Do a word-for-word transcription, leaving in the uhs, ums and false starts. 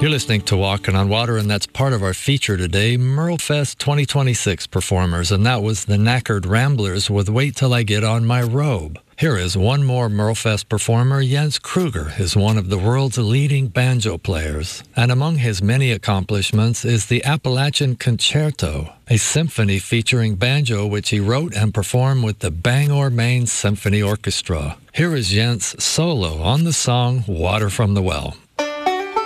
You're listening to Walking on Water, and that's part of our feature today, Merlefest twenty twenty-six performers, and that was the Knackered Ramblers with Wait Till I Get on My Robe. Here is one more Merlefest performer. Jens Kruger is one of the world's leading banjo players, and among his many accomplishments is the Appalachian Concerto, a symphony featuring banjo which he wrote and performed with the Bangor, Maine Symphony Orchestra. Here is Jens solo on the song Water from the Well.